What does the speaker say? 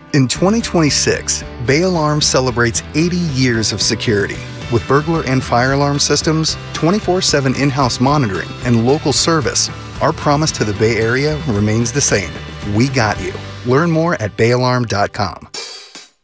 In 2026, Bay Alarm celebrates 80 years of security. With burglar and fire alarm systems, 24/7 in-house monitoring, and local service, our promise to the Bay Area remains the same. We got you. Learn more at bayalarm.com.